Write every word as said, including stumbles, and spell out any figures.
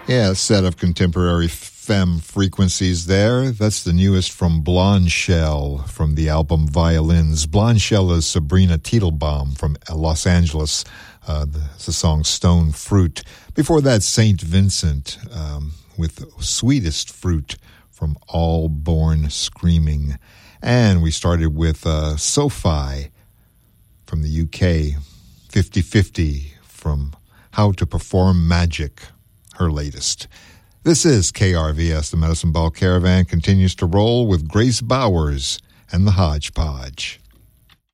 Yeah, a set of contemporary femme frequencies there. That's the newest from Blondshell from the album Violins. Blondshell is Sabrina Teitelbaum from Los Angeles. Uh, it's the song Stone Fruit. Before that, Saint Vincent um, with Sweetest Fruit from All Born Screaming. And we started with uh, Sophie from the U K, fifty-fifty from How to Perform Magic, her latest. This is K R V S. The Medicine Ball Caravan continues to roll with Grace Bowers and the Hodgepodge.